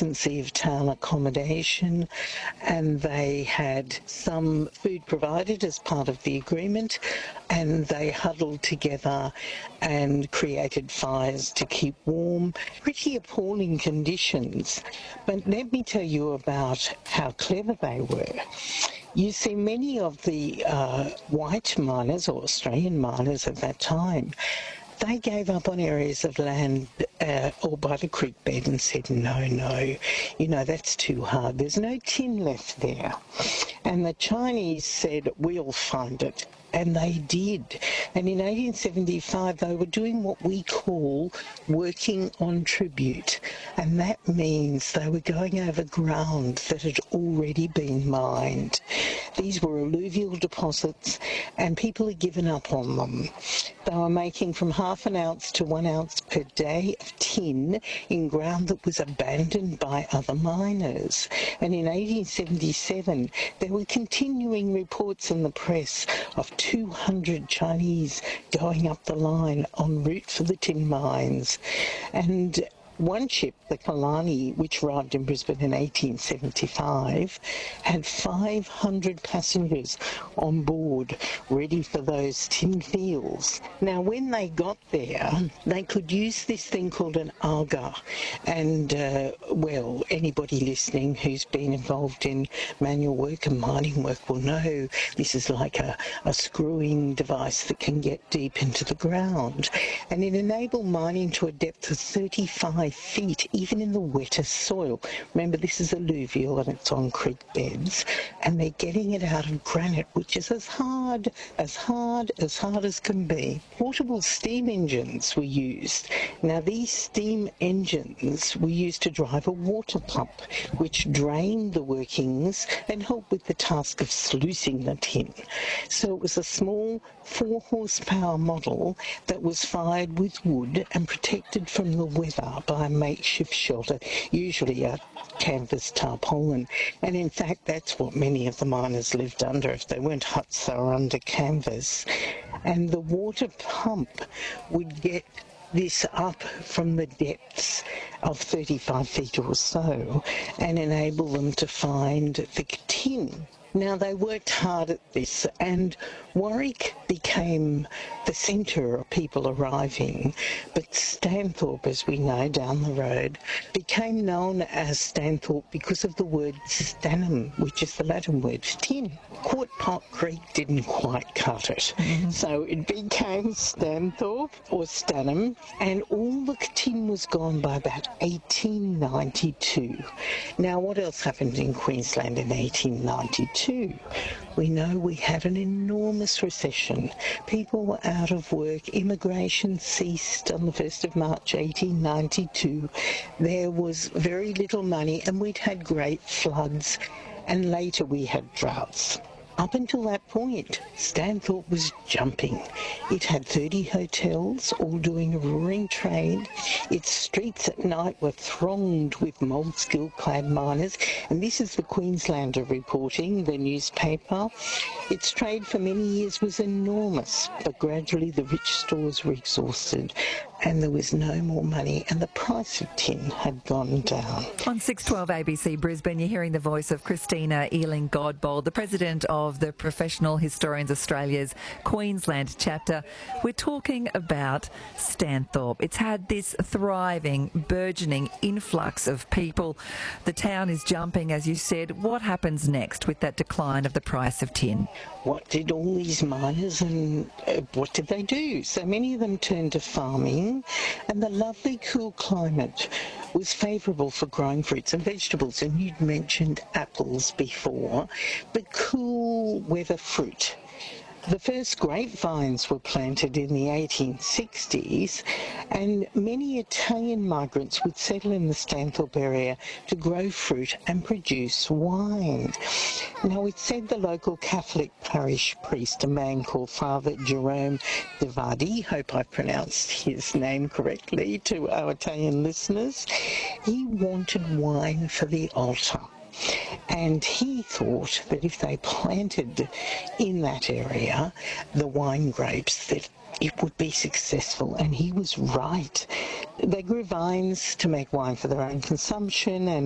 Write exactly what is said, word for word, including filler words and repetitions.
decency of town accommodation, and they had some food provided as part of the agreement, and they huddled together and created fires to keep warm. Pretty appalling conditions. But let me tell you about how clever they were. You see, many of the uh, white miners, or Australian miners at that time, they gave up on areas of land uh, or by the creek bed and said, no, no, you know, that's too hard. There's no tin left there. And the Chinese said, we'll find it. And they did. And in eighteen seventy-five, they were doing what we call working on tribute. And that means they were going over ground that had already been mined. These were alluvial deposits, and people had given up on them. They were making from half an ounce to one ounce per day of tin in ground that was abandoned by other miners. And in eighteen seventy-seven, there were continuing reports in the press of two hundred Chinese going up the line en route for the tin mines. And one ship, the Kalani, which arrived in Brisbane in eighteen seventy-five, had five hundred passengers on board ready for those tin fields. Now, when they got there, they could use this thing called an auger. And, uh, well, anybody listening who's been involved in manual work and mining work will know this is like a, a screwing device that can get deep into the ground. And it enabled mining to a depth of thirty-five feet, even in the wettest soil. Remember, this is alluvial and it's on creek beds, and they're getting it out of granite, which is as hard, as hard, as hard as can be. Portable steam engines were used. Now, these steam engines were used to drive a water pump, which drained the workings and helped with the task of sluicing the tin. So it was a small four horsepower model that was fired with wood and protected from the weather by a makeshift shelter, usually a canvas tarpaulin. And in fact, that's what many of the miners lived under. If they weren't huts, they were under canvas. And the water pump would get this up from the depths of thirty-five feet or so and enable them to find the tin. Now, they worked hard at this, and Warwick became the centre of people arriving, but Stanthorpe, as we know, down the road, became known as Stanthorpe because of the word stanum, which is the Latin word for tin. Quart Pot Creek didn't quite cut it, mm-hmm. so it became Stanthorpe, or Stanum, and all the tin was gone by about eighteen ninety-two. Now, what else happened in Queensland in eighteen ninety-two? We know we had an enormous recession. People were out of work. Immigration ceased on the first of March eighteen ninety-two. There was very little money, and we'd had great floods, and later we had droughts. Up until that point, Stanthorpe was jumping. It had thirty hotels, all doing a roaring trade. Its streets at night were thronged with mould-skill-clad miners, and this is the Queenslander reporting, the newspaper. Its trade for many years was enormous, but gradually the rich stores were exhausted, and there was no more money, and the price of tin had gone down. On six twelve A B C Brisbane, you're hearing the voice of Christina Ealing-Godbold, the president of the Professional Historians Australia's Queensland chapter. We're talking about Stanthorpe. It's had this thriving, burgeoning influx of people. The town is jumping, as you said. What happens next with that decline of the price of tin? What did all these miners and uh, what did they do? So many of them turned to farming, and the lovely cool climate was favourable for growing fruits and vegetables. And you'd mentioned apples before, but cool weather fruit. The first grapevines were planted in the eighteen sixties, and many Italian migrants would settle in the Stanthorpe area to grow fruit and produce wine. Now, it said the local Catholic parish priest, a man called Father Jerome De Vardi, hope I pronounced his name correctly to our Italian listeners, he wanted wine for the altar. And he thought that if they planted in that area the wine grapes, that it would be successful, and he was right. They grew vines to make wine for their own consumption, and